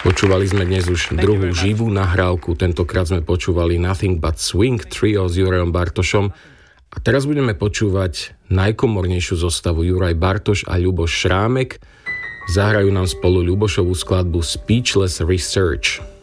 Počúvali sme dnes už druhú živú nahrávku, tentokrát sme počúvali Nothing But Swing Trio s Jurajom Bartošom a teraz budeme počúvať najkomornejšiu zostavu Juraj Bartoš a Ľuboš Šrámek. Zahrajú nám spolu Ľubošovú skladbu Speechless Research.